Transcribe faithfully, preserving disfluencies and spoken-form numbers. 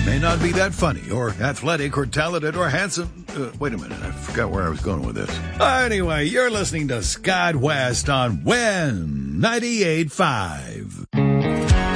may not be that funny or athletic or talented or handsome. Uh, wait a minute, I forgot where I was going with this. Anyway, you're listening to Scott West on Win ninety-eight point five.